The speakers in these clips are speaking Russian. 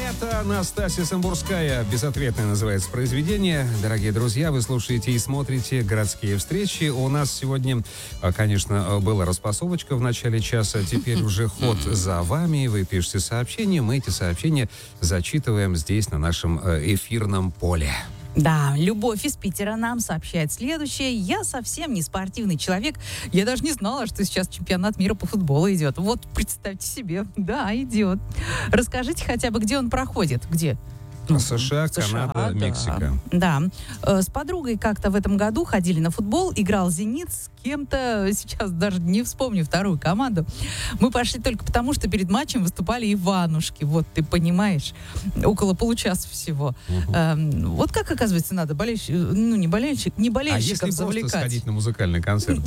Это Настасья Самбурская. «Безответное» называется произведение. Дорогие друзья, вы слушаете и смотрите «Городские встречи». У нас сегодня, конечно, была распасовочка в начале часа. Теперь уже ход за вами. Вы пишете сообщения. Мы эти сообщения зачитываем здесь, на нашем эфирном поле. Да, Любовь из Питера нам сообщает следующее. Я совсем не спортивный человек. Я даже не знала, что сейчас чемпионат мира по футболу идет. Вот, представьте себе. Да, идет. Расскажите хотя бы, где он проходит. Где? США, Канада, да. Мексика. Да. С подругой как-то в этом году ходили на футбол, играл «Зенит» с кем-то, сейчас даже не вспомню вторую команду. Мы пошли только потому, что перед матчем выступали Иванушки. Вот, ты понимаешь, около получаса всего. Вот как, оказывается, надо не болельщиков завлекать. А если просто сходить на музыкальный концерт?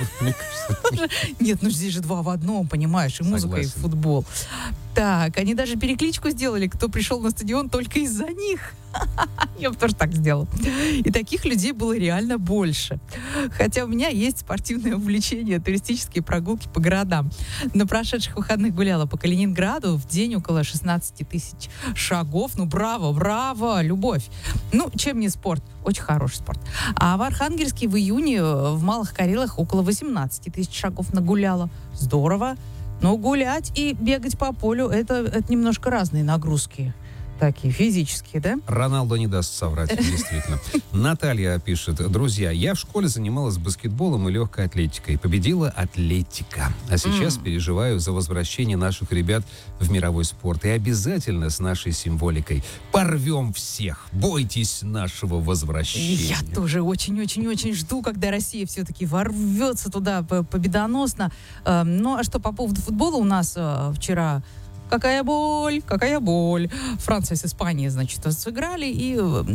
Нет, ну здесь же два в одном, понимаешь, и музыка, и футбол. Так, они даже перекличку сделали, кто пришел на стадион только из-за них. Я бы тоже так сделала. И таких людей было реально больше. Хотя у меня есть спортивное увлечение, туристические прогулки по городам. На прошедших выходных гуляла по Калининграду в день около 16 тысяч шагов. Ну, браво, Любовь. Ну, чем не спорт? Очень хороший спорт. А в Архангельске в июне в Малых Карелах около 18 тысяч шагов нагуляла. Здорово. Но гулять и бегать по полю это немножко разные нагрузки. Такие физические, да? Роналдо не даст соврать, действительно. Наталья пишет: друзья, я в школе занималась баскетболом и легкой атлетикой. Победила атлетика. А сейчас переживаю за возвращение наших ребят в мировой спорт. И обязательно с нашей символикой порвем всех. Бойтесь нашего возвращения. Я тоже очень-очень-очень жду, когда Россия все-таки ворвется туда победоносно. Ну, а что по поводу футбола у нас вчера... Какая боль. Франция с Испанией, значит, сыграли и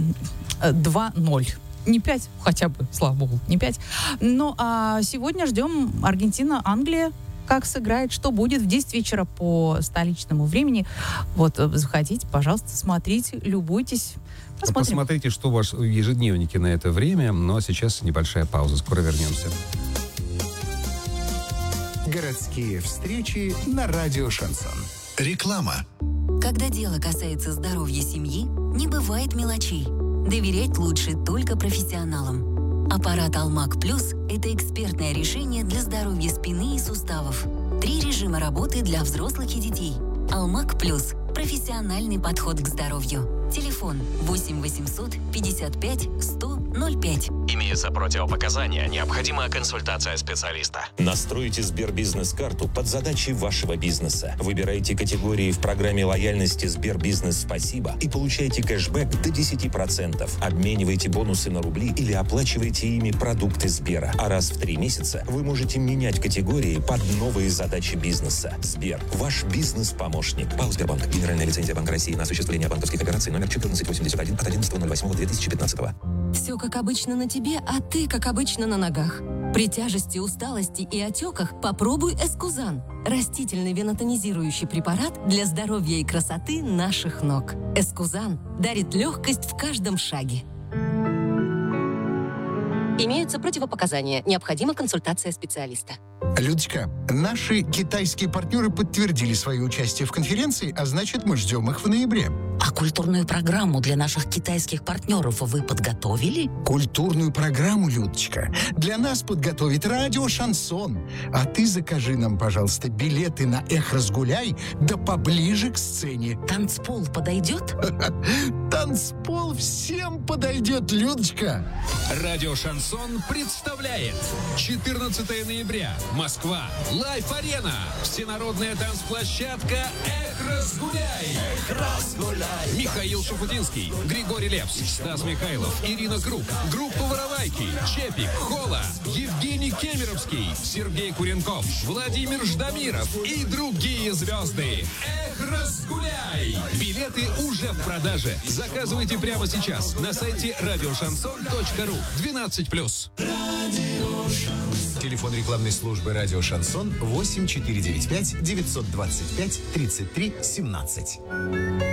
2-0. Не 5, хотя бы, слава богу, не 5. Ну, а сегодня ждем Аргентина-Англия. Как сыграет, что будет в 10 вечера по столичному времени. Вот, заходите, пожалуйста, смотрите, любуйтесь. Посмотрим. Посмотрите, что у вас в ежедневнике на это время. Но сейчас небольшая пауза. Скоро вернемся. Городские встречи на радио «Шансон». Реклама. Когда дело касается здоровья семьи, не бывает мелочей. Доверять лучше только профессионалам. Аппарат «Алмак Плюс» – это экспертное решение для здоровья спины и суставов. 3 режима работы для взрослых и детей. «Алмак Плюс» – профессиональный подход к здоровью. Телефон 8 800 55 100 05. Имеются противопоказания, необходима консультация специалиста. Настройте Сбербизнес-карту под задачи вашего бизнеса. Выбирайте категории в программе лояльности Сбербизнес «Спасибо» и получайте кэшбэк до 10%. Обменивайте бонусы на рубли или оплачивайте ими продукты Сбера. А раз в 3 месяца вы можете менять категории под новые задачи бизнеса. Сбер – ваш бизнес-помощник. ПАО «Сбербанк». Генеральная лицензия Банка России на осуществление банковских операций номер 1481 от 11.08.2015. Все как обычно на тебе, а ты как обычно на ногах. При тяжести, усталости и отеках попробуй Эскузан. Растительный венотонизирующий препарат для здоровья и красоты наших ног. Эскузан дарит легкость в каждом шаге. Имеются противопоказания. Необходима консультация специалиста. Людочка, наши китайские партнеры подтвердили свое участие в конференции, а значит, мы ждем их в ноябре. А культурную программу для наших китайских партнеров вы подготовили? Культурную программу, Людочка, для нас подготовит радио «Шансон». А ты закажи нам, пожалуйста, билеты на «Эх, разгуляй», да поближе к сцене. Танцпол подойдет? Танцпол всем подойдет, Людочка. Радио «Шансон» представляет 14 ноября. Москва. Лайф-арена. Всенародная танцплощадка «Эх, разгуляй». Эх, разгуляй. Михаил Шуфутинский, Григорий Лепс, Стас Михайлов, Ирина Круг, группа «Воровайки», Чепик, Хола, Евгений Кемеровский, Сергей Куренков, Владимир Ждамиров и другие звезды. Эх, разгуляй! Билеты уже в продаже. Заказывайте прямо сейчас на сайте radioşanson.ru. 12+. Телефон рекламной службы «Радио Шансон» 8495 925 33 17.